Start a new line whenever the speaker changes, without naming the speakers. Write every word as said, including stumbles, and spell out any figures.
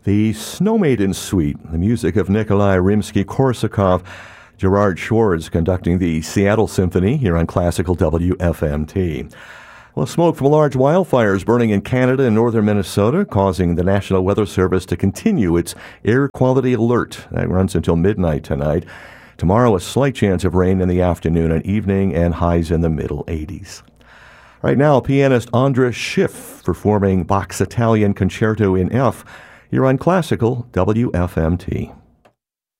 The Snow Maiden Suite, the music of Nikolai Rimsky-Korsakov. Gerard Schwartz conducting the Seattle Symphony here on Classical W F M T. Well, smoke from large wildfires burning in Canada and northern Minnesota, causing the National Weather Service to continue its air quality alert. That runs until midnight tonight. Tomorrow, a slight chance of rain in the afternoon and evening, and highs in the middle eighties. Right now, pianist Andras Schiff performing Bach's Italian Concerto in F here on Classical W F M T.